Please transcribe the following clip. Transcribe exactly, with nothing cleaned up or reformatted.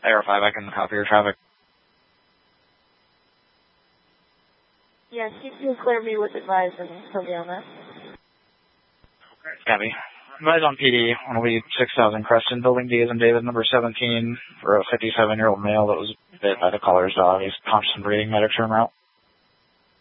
A R five, I can copy your traffic. Yeah, C two clear me with advised and he'll be on that. Copy. Advise on P D on lead six thousand Creston, building D as in David, number seventeen, for a fifty-seven-year-old male that was bit by the caller's dog. He's conscious and breathing, medics are en route.